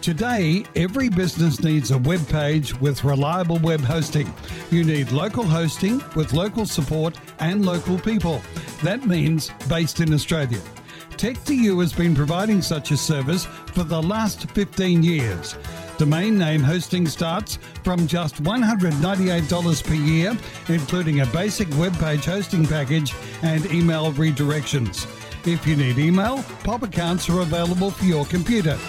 Today, every business needs a web page with reliable web hosting. You need local hosting with local support and local people. That means based in Australia. Tech2U has been providing such a service for the last 15 years. Domain name hosting starts from just $198 per year, including a basic web page hosting package and email redirections. If you need email, POP accounts are available for your computer.